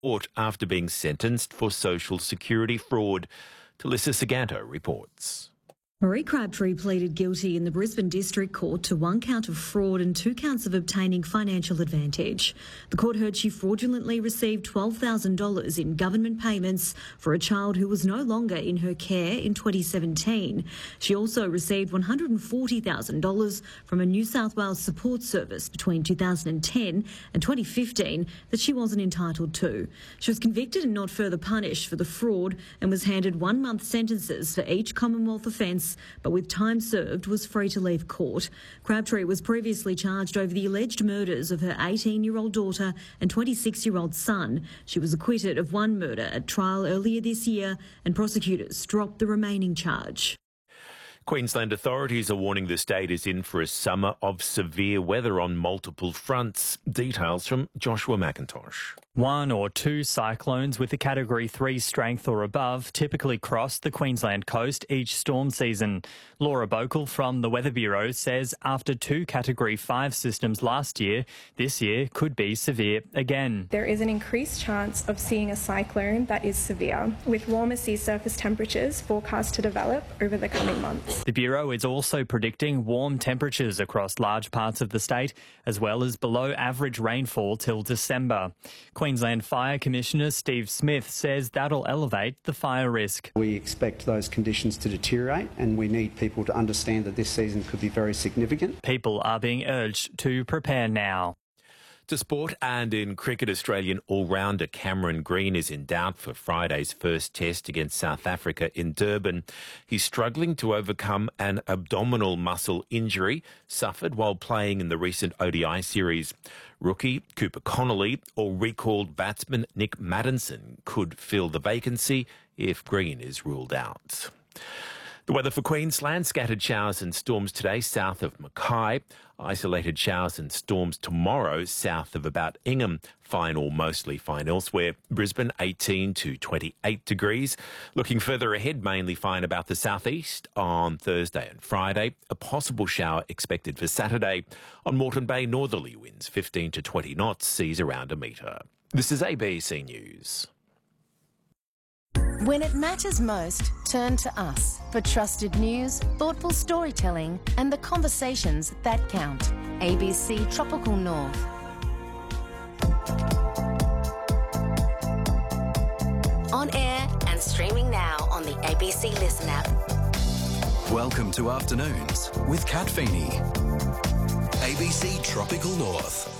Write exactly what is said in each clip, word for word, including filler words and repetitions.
court after being sentenced for social security fraud. Talissa Saganto reports. Marie Crabtree pleaded guilty in the Brisbane District Court to one count of fraud and two counts of obtaining financial advantage. The court heard she fraudulently received twelve thousand dollars in government payments for a child who was no longer in her care in twenty seventeen. She also received one hundred forty thousand dollars from a New South Wales support service between two thousand ten and twenty fifteen that she wasn't entitled to. She was convicted and not further punished for the fraud and was handed one-month sentences for each Commonwealth offence, but with time served was free to leave court. Crabtree was previously charged over the alleged murders of her eighteen-year-old daughter and twenty-six-year-old son. She was acquitted of one murder at trial earlier this year, and prosecutors dropped the remaining charge. Queensland authorities are warning the state is in for a summer of severe weather on multiple fronts. Details from Joshua McIntosh. One or two cyclones with a Category three strength or above typically cross the Queensland coast each storm season. Laura Bokel from the Weather Bureau says after two Category five systems last year, this year could be severe again. There is an increased chance of seeing a cyclone that is severe, with warmer sea surface temperatures forecast to develop over the coming months. The Bureau is also predicting warm temperatures across large parts of the state, as well as below average rainfall till December. Queensland Fire Commissioner Steve Smith says that'll elevate the fire risk. We expect those conditions to deteriorate, and we need people to understand that this season could be very significant. People are being urged to prepare now. To sport, and in cricket, Australian all-rounder Cameron Green is in doubt for Friday's first test against South Africa in Durban. He's struggling to overcome an abdominal muscle injury suffered while playing in the recent O D I series. Rookie Cooper Connolly or recalled batsman Nick Maddinson could fill the vacancy if Green is ruled out. The weather for Queensland: scattered showers and storms today south of Mackay. Isolated showers and storms tomorrow south of about Ingham. Fine or mostly fine elsewhere. Brisbane eighteen to twenty-eight degrees. Looking further ahead, mainly fine about the southeast on Thursday and Friday. A possible shower expected for Saturday. On Moreton Bay, northerly winds fifteen to twenty knots, seas around a metre. This is A B C News. When it matters most, turn to us for trusted news, thoughtful storytelling and the conversations that count. A B C Tropical North. On air and streaming now on the A B C Listen app. Welcome to Afternoons with Kat Feeney. A B C Tropical North.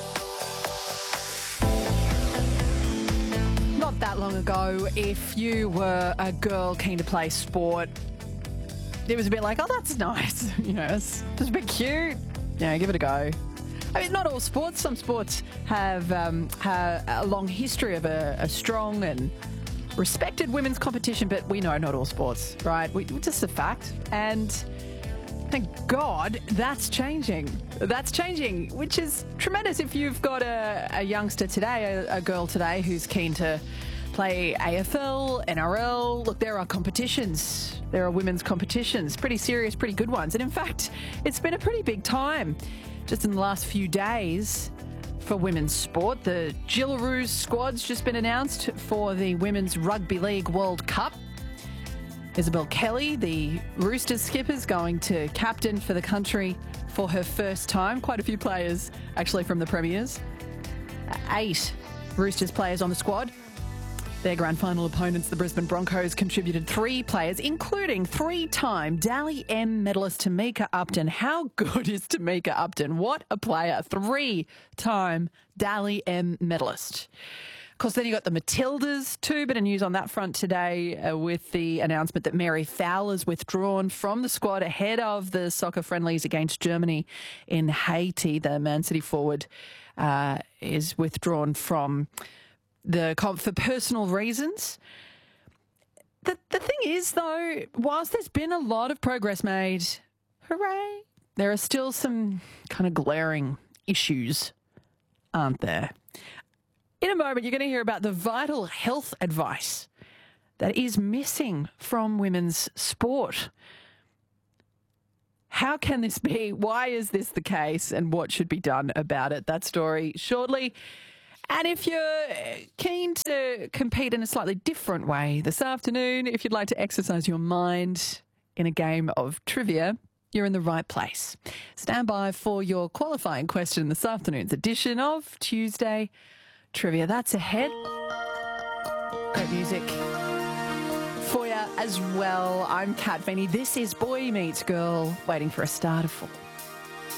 Not that long ago, if you were a girl keen to play sport, it was a bit like, oh, that's nice. You know, it's just a bit cute. Yeah, give it a go. I mean, not all sports. Some sports have, um, have a long history of a, a strong and respected women's competition, but we know not all sports, right? We, it's just a fact. And thank God that's changing. That's changing, which is tremendous. If you've got a, a youngster today, a, a girl today who's keen to play A F L, N R L, look, there are competitions. There are women's competitions, pretty serious, pretty good ones. And in fact, it's been a pretty big time just in the last few days for women's sport. The Gillaroos squad's just been announced for the Women's Rugby League World Cup. Isabel Kelly, the Roosters skipper, is going to captain for the country for her first time. Quite a few players actually from the Premiers. Eight Roosters players on the squad. Their grand final opponents, the Brisbane Broncos, contributed three players, including three-time Dally M medalist Tamika Upton. How good is Tamika Upton? What a player. Three-time Dally M medalist. Of course, then you got the Matildas too. Bit of news on that front today uh, with the announcement that Mary Fowler's withdrawn from the squad ahead of the soccer friendlies against Germany in Haiti. The Man City forward uh, is withdrawn from the comp for personal reasons. The, the thing is, though, whilst there's been a lot of progress made, hooray, there are still some kind of glaring issues, aren't there? In a moment, you're going to hear about the vital health advice that is missing from women's sport. How can this be? Why is this the case? And what should be done about it? That story shortly. And if you're keen to compete in a slightly different way this afternoon, if you'd like to exercise your mind in a game of trivia, you're in the right place. Stand by for your qualifying question in this afternoon's edition of Tuesday Trivia. That's ahead. Great music for you as well. I'm Kat Feeney. This is Boy Meets Girl, waiting for a star to fall.